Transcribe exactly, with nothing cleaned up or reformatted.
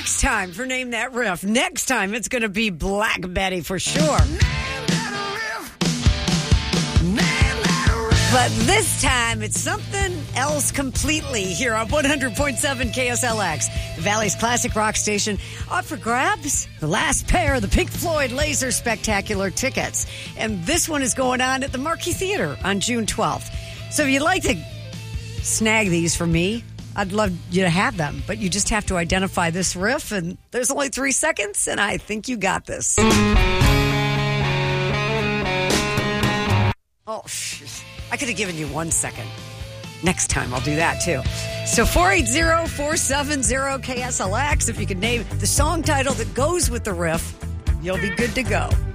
next time for Name That Riff. Next time, it's going to be Black Betty for sure. But this time, it's something else completely here on one hundred point seven K S L X, the Valley's classic rock station. Up for grabs, the last pair of the Pink Floyd Laser Spectacular tickets. And this one is going on at the Marquee Theater on June twelfth. So if you'd like to snag these for me, I'd love you to have them. But you just have to identify this riff, and there's only three seconds, and I think you got this. Oh, shit. I could have given you one second. Next time, I'll do that, too. So four eight zero, four seven zero, K S L X. If you could name the song title that goes with the riff, you'll be good to go.